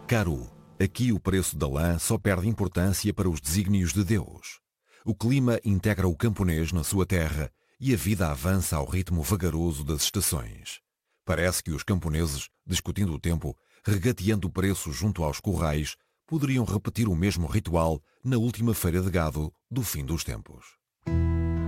Caru. Aqui o preço da lã só perde importância para os desígnios de Deus. O clima integra o camponês na sua terra e a vida avança ao ritmo vagaroso das estações. Parece que os camponeses, discutindo o tempo, regateando o preço junto aos currais, poderiam repetir o mesmo ritual na última feira de gado do fim dos tempos.